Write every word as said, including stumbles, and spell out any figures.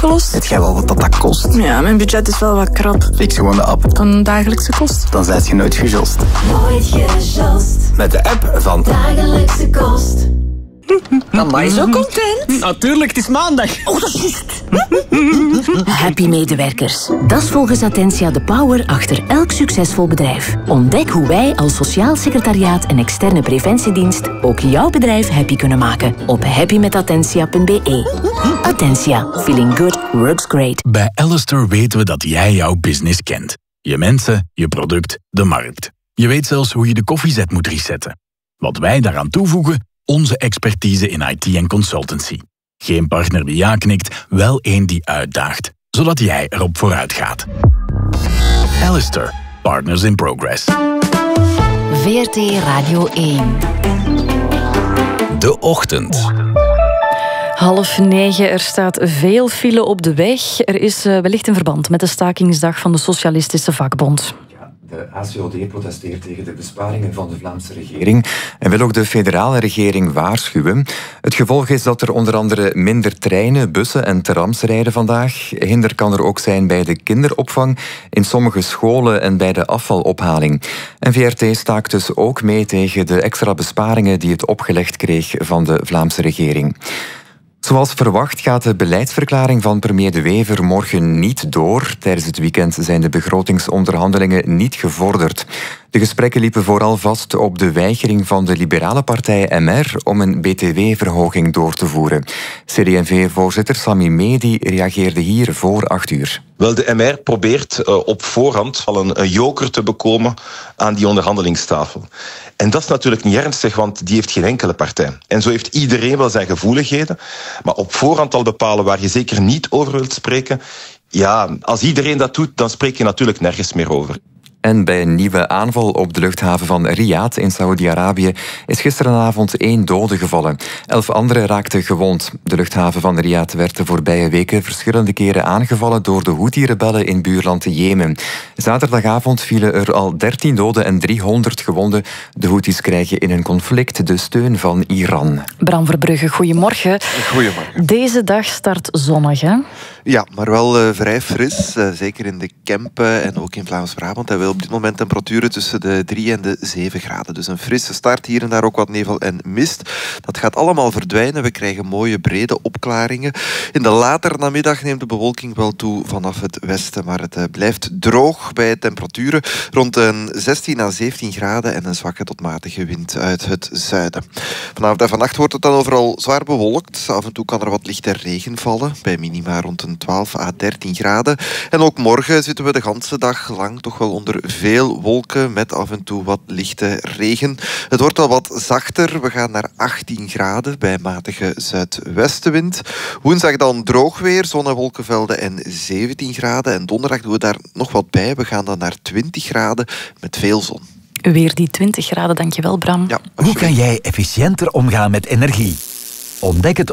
opgelost. Weet jij wel wat dat, dat kost? Ja, mijn budget is wel wat krap. Fix gewoon de app. Dan dagelijkse kost. Dan zijt je nooit gejost. Nooit gejost. Met de app van Dagelijkse kost. Amai, zo content. Natuurlijk, het is maandag. Oh, dat is juist. Happy medewerkers. Dat is volgens Attentia de power achter elk succesvol bedrijf. Ontdek hoe wij als sociaal secretariaat en externe preventiedienst ook jouw bedrijf happy kunnen maken op happy met attentia punt b e. Attentia. Feeling good works great. Bij Alistair weten we dat jij jouw business kent. Je mensen, je product, de markt. Je weet zelfs hoe je de koffiezet moet resetten. Wat wij daaraan toevoegen, onze expertise in I T en consultancy. Geen partner die ja knikt, wel één die uitdaagt. Zodat jij erop vooruit gaat. Alistair, Partners in Progress. V R T Radio één. De Ochtend. Half negen, er staat veel file op de weg. Er is uh, wellicht een verband met de stakingsdag van de Socialistische Vakbond. De A C O D protesteert tegen de besparingen van de Vlaamse regering en wil ook de federale regering waarschuwen. Het gevolg is dat er onder andere minder treinen, bussen en trams rijden vandaag. Hinder kan er ook zijn bij de kinderopvang, in sommige scholen en bij de afvalophaling. En V R T staakt dus ook mee tegen de extra besparingen die het opgelegd kreeg van de Vlaamse regering. Zoals verwacht gaat de beleidsverklaring van premier De Wever morgen niet door. Tijdens het weekend zijn de begrotingsonderhandelingen niet gevorderd. De gesprekken liepen vooral vast op de weigering van de liberale partij M R om een B T W-verhoging door te voeren. C D en V-voorzitter Sami Medi reageerde hier voor acht uur. Wel, de M R probeert uh, op voorhand al een, een joker te bekomen aan die onderhandelingstafel. En dat is natuurlijk niet ernstig, want die heeft geen enkele partij. En zo heeft iedereen wel zijn gevoeligheden. Maar op voorhand al bepalen waar je zeker niet over wilt spreken. Ja, als iedereen dat doet, dan spreek je natuurlijk nergens meer over. En bij een nieuwe aanval op de luchthaven van Riyadh in Saoedi-Arabië is gisteravond één dode gevallen. Elf anderen raakten gewond. De luchthaven van Riyadh werd de voorbije weken verschillende keren aangevallen door de Houthi-rebellen in buurland Jemen. Zaterdagavond vielen er al dertien doden en driehonderd gewonden. De Houthis krijgen in een conflict de steun van Iran. Bram Verbrugge, goedemorgen. Goedemorgen. Deze dag start zonnig, hè? Ja, maar wel uh, vrij fris. Uh, zeker in de Kempen en ook in Vlaams-Brabant hebben we op dit moment temperaturen tussen de drie en de zeven graden. Dus een frisse start, hier en daar ook wat nevel en mist. Dat gaat allemaal verdwijnen. We krijgen mooie brede opklaringen. In de later namiddag neemt de bewolking wel toe vanaf het westen. Maar het uh, blijft droog bij temperaturen rond een zestien à zeventien graden en een zwakke tot matige wind uit het zuiden. Vanavond en vannacht wordt het dan overal zwaar bewolkt. Af en toe kan er wat lichte regen vallen, bij minima rond een twaalf à dertien graden. En ook morgen zitten we de ganse dag lang toch wel onder veel wolken met af en toe wat lichte regen. Het wordt wel wat zachter. We gaan naar achttien graden bij matige zuidwestenwind. Woensdag dan droog weer, zon- en wolkenvelden en zeventien graden. En donderdag doen we daar nog wat bij. We gaan dan naar twintig graden met veel zon. Weer die twintig graden, dankjewel Bram. Ja, hoe kan jij efficiënter omgaan met energie? Ontdek het